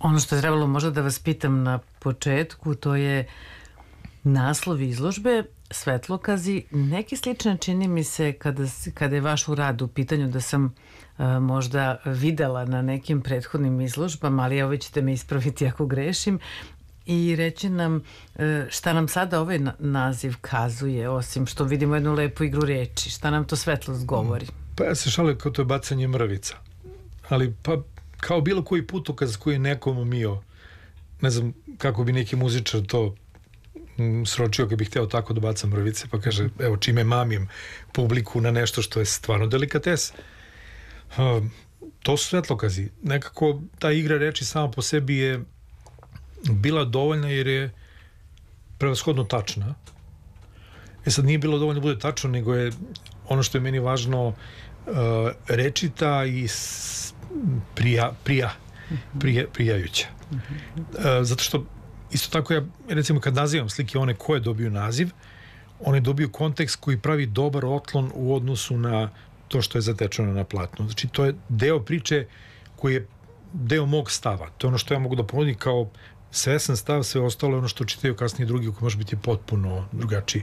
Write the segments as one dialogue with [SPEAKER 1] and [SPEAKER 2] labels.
[SPEAKER 1] Ono što je trebalo možda da vas pitam na početku, to je naslov izložbe Svetlokazi. Neki slične čini mi se kada je vaš rad u pitanju da sam možda videla na nekim prethodnim izložbama, ali evo vi ćete me ispraviti ako grešim i reći nam šta nam sada ovaj naziv kazuje, osim što vidimo jednu lepu igru reči. Šta nam to svetlost govori?
[SPEAKER 2] Pa ja se šalim kao to je bacanje mrvica. Ali pa kao bilo koji putokaz koji je nekom umio, ne znam kako bi neki muzičar to sročio kad bih hteo tako da bacam mrvice, pa kaže, evo, čime mamim publiku na nešto što je stvarno delikates. To su svetlokazi. Nekako ta igra reči sama po sebi je bila dovoljna jer je prevashodno tačna. Sad nije bilo dovoljno da bude tačno, nego je ono što je meni važno rečita i prijajuća. Zato što isto tako ja, recimo, kad nazivam slike one koje dobiju naziv, one dobiju kontekst koji pravi dobar otklon u odnosu na to što je zatečeno na platnu. Znači, to je deo priče koji je deo mog stava. To je ono što ja mogu da ponudim kao svesan stav, sve ostalo je ono što čitaju kasnije drugi koji može biti potpuno drugačiji.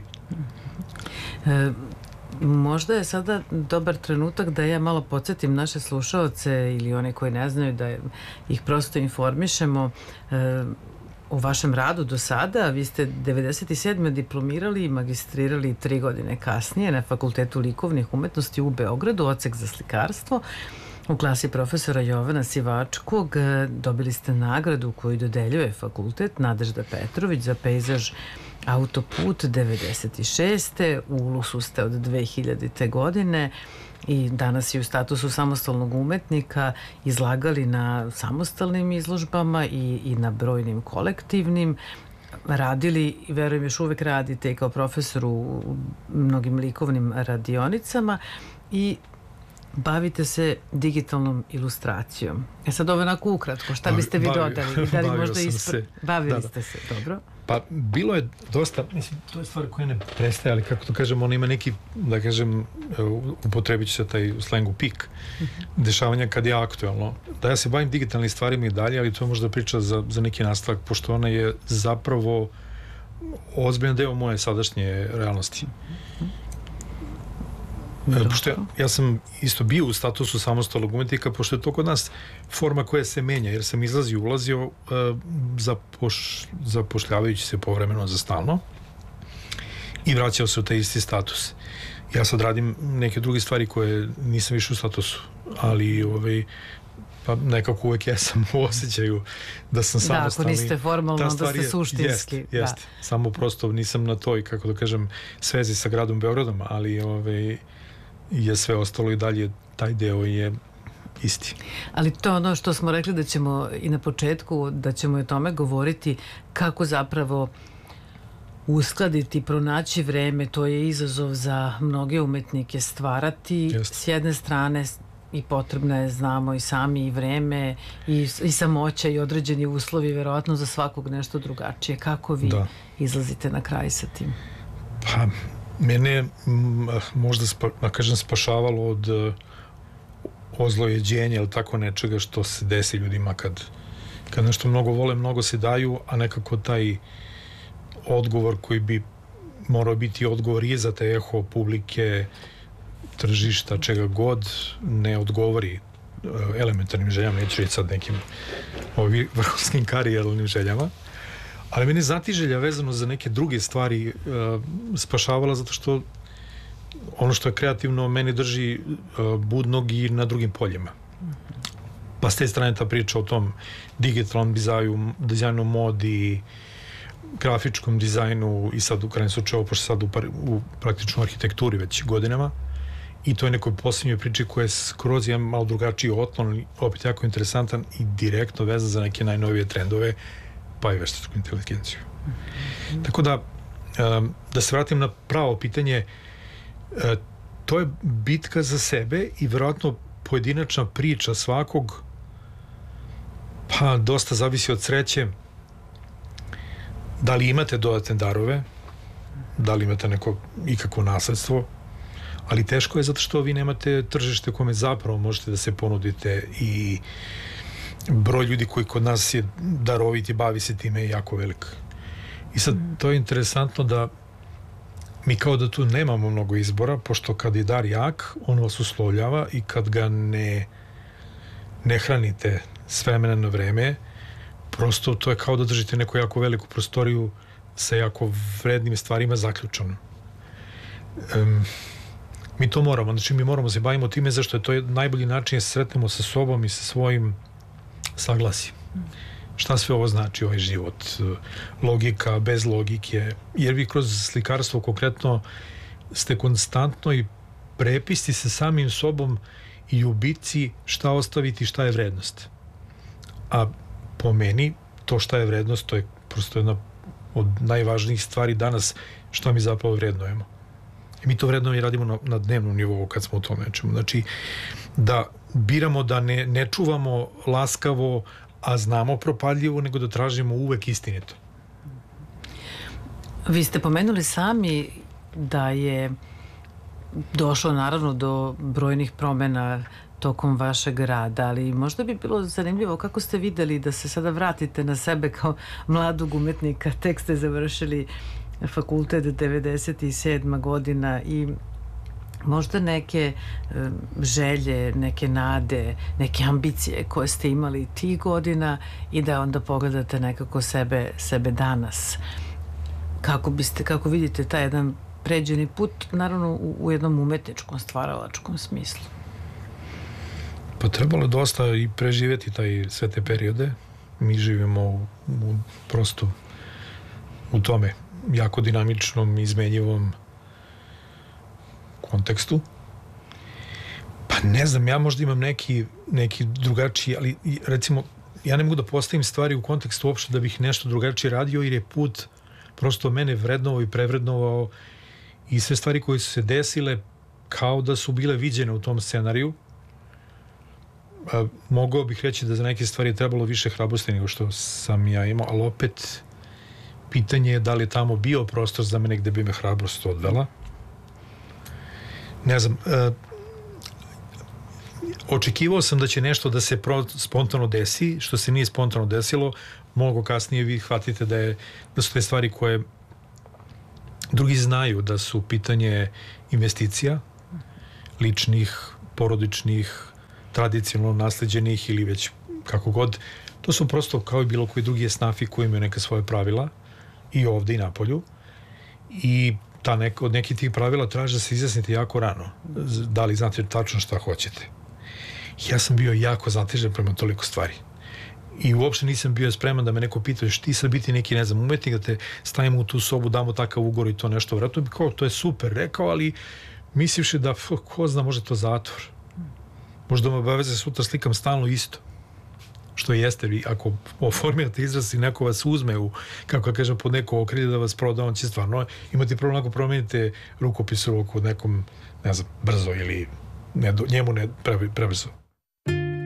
[SPEAKER 1] Možda je sada dobar trenutak da ja malo podsjetim naše slušaoce ili one koji ne znaju, da ih prosto informišemo o vašem radu do sada. Vi ste 97. diplomirali i magistrirali 3 godine kasnije na Fakultetu likovnih umetnosti u Beogradu, odsek za slikarstvo. U klasi profesora Jovana Sivačkog dobili ste nagradu koju dodeljuje fakultet Nadežda Petrović za pejzaž Autoput 96. U Ulusu ste od 2000. godine i danas je u statusu samostalnog umetnika, izlagali na samostalnim izložbama i na brojnim kolektivnim, radili i verujem još uvek radite i kao profesor u mnogim likovnim radionicama i bavite se digitalnom ilustracijom. Sad ovo onako ukratko, šta biste vi dodali? Bavili ste se, dobro.
[SPEAKER 2] Pa bilo je dosta, mislim, to je stvar koja ne prestaje, ali kako to kažem, ona ima neki, da kažem, upotrebit ću se taj slengu pik, dešavanja kad je aktuelno. Da ja se bavim digitalnim stvarima i dalje, ali to je možda priča za neki nastavak, pošto ona je zapravo ozbiljan deo moje sadašnje realnosti. Pošto ja sam isto bio u statusu samostalnog umetnika, pošto je to kod nas forma koja se menja, jer sam izlazio, ulazio zapošljavajući se povremeno za stalno i vraćao se u taj isti status. Ja sad radim neke druge stvari koje nisam više u statusu, ali pa nekako uvek jesam u osjećaju da sam samostalni.
[SPEAKER 1] Da, ako niste formalno, onda ste suštinski.
[SPEAKER 2] Jeste. Samo prosto nisam na toj, kako da kažem, svezi sa gradom Beogradom, ali je sve ostalo i dalje, taj deo je isti.
[SPEAKER 1] Ali to je ono što smo rekli da ćemo i na početku, da ćemo o tome govoriti, kako zapravo uskladiti, pronaći vreme, to je izazov za mnoge umetnike stvarati. S jedne strane i potrebno je, znamo i sami, i vreme i samoća i određeni uslovi, verovatno za svakog nešto drugačije. Kako vi izlazite na kraj sa tim?
[SPEAKER 2] Pa, mene je možda, da kažem, spašavalo od ozlojeđenja ili tako nečega što se desi ljudima kad nešto mnogo vole, mnogo se daju, a nekako taj odgovor koji bi morao biti odgovor i za te eho publike, tržišta, čega god, ne odgovori elementarnim željama, neću reći sad nekim vrhunskim karijernim željama, ali meni znatiželja vezano za neke druge stvari spašavala, zato što ono što je kreativno meni drži budnog i na drugim poljima. Pa s te strane ta priča o tom digitalnom dizajnu modi, grafičkom dizajnu i sad u krajnjem slučaju, pošto sad u praktičnoj arhitekturi već godinama, i to je nekoj posljednjoj priči koja je skroz jedan malo drugačiji otklon, opet jako interesantan i direktno vezan za neke najnovije trendove, pa i veštačku inteligenciju. Tako da se vratim na pravo pitanje, to je bitka za sebe i verovatno pojedinačna priča svakog, pa dosta zavisi od sreće, da li imate dodatne darove, da li imate neko ikakvo nasledstvo, ali teško je zato što vi nemate tržište kome zapravo možete da se ponudite i broj ljudi koji kod nas je darovit i bavi se time je jako velik. I sad, to je interesantno da mi kao da tu nemamo mnogo izbora, pošto kad je dar jak, on vas uslovljava i kad ga ne hranite s vremena na vreme, prosto to je kao da držite neku jako veliku prostoriju sa jako vrednim stvarima zaključano. Mi to moramo, znači mi moramo se bavimo time zašto je to najbolji način da se sretnemo sa sobom i sa svojim saglasjem. Šta sve ovo znači ovaj život? Logika, bez logike, jer vi kroz slikarstvo konkretno ste konstantno i prepisti sa samim sobom i u bici šta ostaviti, šta je vrednost. A po meni, to šta je vrednost, to je prosto jedna od najvažnijih stvari danas, šta mi zapravo vrednujemo. I mi to vredno i radimo na dnevnom nivou kad smo u tom nečemu. Znači, da biramo da ne čuvamo laskavo, a znamo propadljivo, nego da tražimo uvek istinito.
[SPEAKER 1] Vi ste pomenuli sami da je došlo naravno do brojnih promjena tokom vašeg rada, ali možda bi bilo zanimljivo kako ste videli da se sada vratite na sebe kao mladog umetnika. Tek ste završili fakultet 97. godina i možda neke želje, neke nade, neke ambicije koje ste imali tih godina i da onda pogledate nekako sebe danas. Kako vidite taj jedan pređeni put, naravno u jednom umetničkom, stvaralačkom smislu?
[SPEAKER 2] Pa trebalo je dosta i preživjeti sve te periode. Mi živimo prosto u tome jako dinamičnom, izmenjivom kontekstu. Pa ne znam, ja možda imam neki drugačiji, ali recimo ja ne mogu da postavim stvari u kontekstu uopšte da bih nešto drugačije radio, jer je put prosto mene vrednovao i prevrednovao i sve stvari koje su se desile kao da su bile viđene u tom scenariju. Mogao bih reći da za neke stvari je trebalo više hrabrosti nego što sam ja imao, ali opet pitanje je da li je tamo bio prostor za mene gde bi me hrabrost odvela. Ne znam, očekivao sam da će nešto da se spontano desi, što se nije spontano desilo. Mnogo kasnije vi hvatite da su te stvari koje drugi znaju da su pitanje investicija, ličnih, porodičnih, tradicionalno nasleđenih ili već kako god. To su prosto kao i bilo koji drugi esnafi koji imaju neka svoje pravila i ovde i napolju. I od nekih tih pravila traži da se izjasnite jako rano. Da li znate tačno šta hoćete. Ja sam bio jako zatežen prema toliko stvari. I uopšte nisam bio spreman da me neko pita što ti sad biti neki, ne znam, umetnik, da te stavimo u tu sobu, damo takav ugor i to nešto. Vratno bi kao, to je super rekao, ali mislivši da, ko zna, može to zatvor. Možda me obaveze sutra slikam stalno isto. Što jeste, vi ako oformirate izraz i neko vas uzme kako kažem, pod neko okrilje da vas proda, on će stvarno imati problem ako promenite rukopis u nekom, ne znam, brzo ili njemu ne prebrzo.